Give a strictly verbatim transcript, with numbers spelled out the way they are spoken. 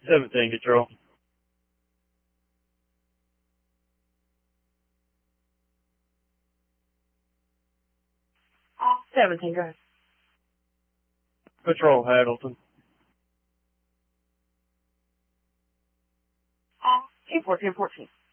seventeen, control. seventeen, go ahead. Patrol, Haggleton. ten fourteen, fourteen.